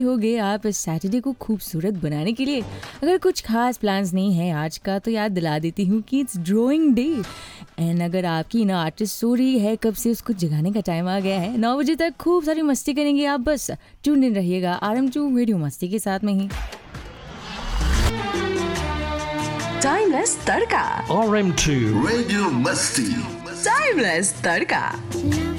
हो गए आप इस सैटरडे को खूबसूरत बनाने के लिए। अगर कुछ खास प्लान्स नहीं है आज का तो याद दिला देती हूँ कि इट्स ड्राइंग डे। एंड अगर आपकी ना आर्टिस्ट सो रही है कब से, उसको जगाने का टाइम आ गया है। 9 बजे तक खूब सारी मस्ती करेंगे आप, बस ट्यून इन रहिएगा RM2 रेडियो मस्ती के साथ में ही। टाइमलेस तड़का। RM2 Radio Musty. टाइमलेस तड़का।